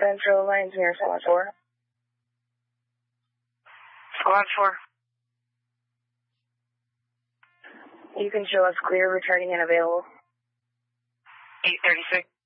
Central Lines near Squad 4. Squad 4. You can show us clear, returning and available. 836.